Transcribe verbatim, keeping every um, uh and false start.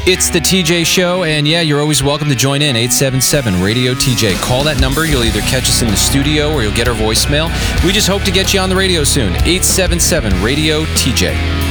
It's the T J Show, and yeah, you're always welcome to join in. eight seven seven radio T J. Call that number. You'll either catch us in the studio or you'll get our voicemail. We just hope to get you on the radio soon. eight seven seven radio T J.